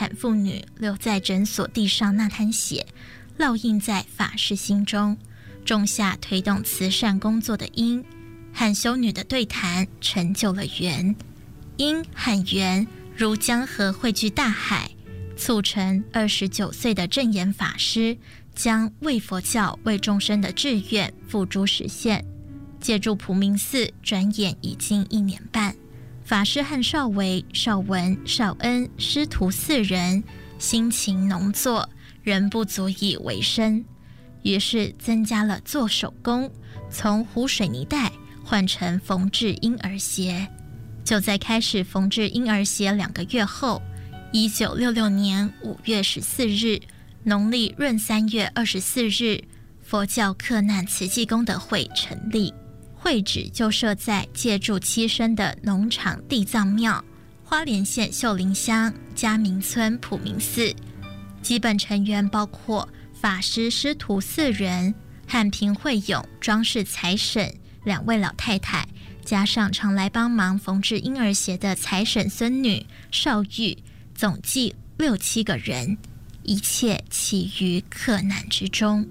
产妇女留在诊所地上那滩血，烙印在法师心中，种下推动慈善工作的因，和修女的对谈成就了缘。因和缘如江河汇聚大海，促成29岁的证严法师将为佛教为众生的志愿付诸实现。借助普明寺，转眼已经1年半。法师和少维、少文、少恩师徒4人辛勤农作，仍不足以为生，于是增加了做手工，从糊水泥袋换成缝制婴儿鞋。就在开始缝制婴儿鞋2个月后，1966年5月14日，农历闰3月24日，佛教克难慈济功德会成立。会址就设在借住栖身的农场地藏庙，花莲县秀林乡嘉明村普明寺。基本成员包括法师师徒4人，和平惠勇装饰财神2位老太太，加上常来帮忙缝制婴儿鞋的财神孙女少玉，总计6、7个人，一切起于克难之中。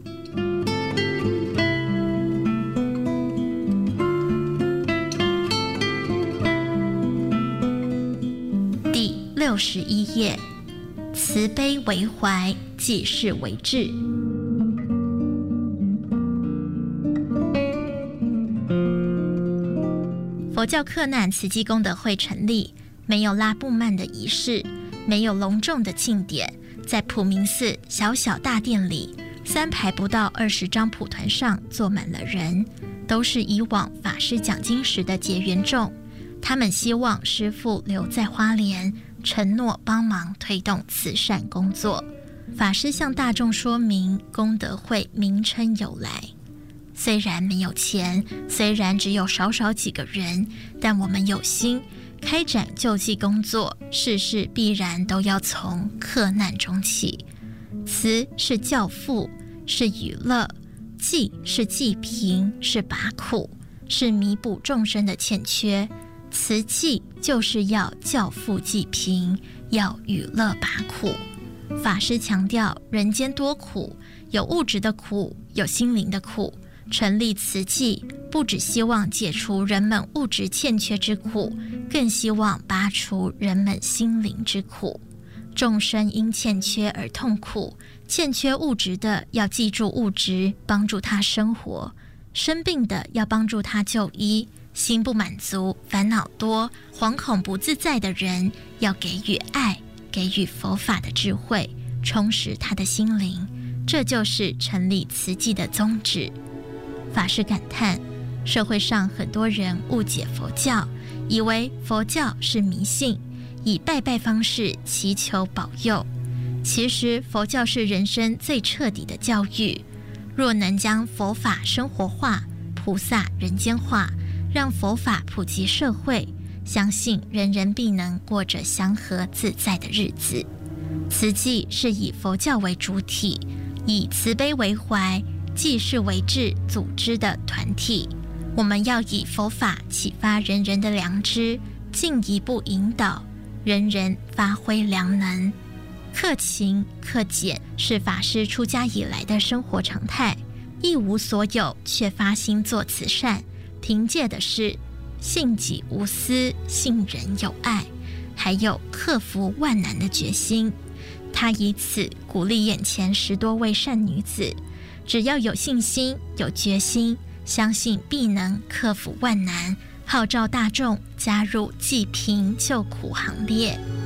第61页，慈悲为怀，济世为志。佛教克难慈济功德会成立，没有拉布曼的仪式，没有隆重的庆典，在普明寺小小大殿里，3排不到20张蒲团上坐满了人，都是以往法师讲经时的结缘众。他们希望师父留在花莲，承诺帮忙推动慈善工作。法师向大众说明功德会名称由来。虽然没有钱，虽然只有少几个人，但我们有心开展救济工作，事事必然都要从克难中起。慈是教富，是娱乐；济是济贫，是拔苦，是弥补众生的欠缺。慈济就是要教富济贫，要娱乐拔苦。法师强调人间多苦，有物质的苦，有心灵的苦。成立慈济不只希望解除人们物质欠缺之苦，更希望拔除人们心灵之苦。众生因欠缺而痛苦，欠缺物质的要记住物质，帮助他生活；生病的要帮助他就医；心不满足、烦恼多、惶恐不自在的人，要给予爱，给予佛法的智慧，充实他的心灵。这就是成立慈济的宗旨。法师感叹，社会上很多人误解佛教，以为佛教是迷信，以拜拜方式祈求保佑。其实佛教是人生最彻底的教育，若能将佛法生活化、菩萨人间化，让佛法普及社会，相信人人必能过着祥和自在的日子。慈济是以佛教为主体，以慈悲为怀，济世为志组织的团体。我们要以佛法启发人人的良知，进一步引导人人发挥良能。克勤克俭是法师出家以来的生活常态，一无所有却发心做慈善，凭借的是信己无私、信人有爱，还有克服万难的决心。他以此鼓励眼前10多位善女子，只要有信心、有决心，相信必能克服万难，号召大众加入济贫救苦行列。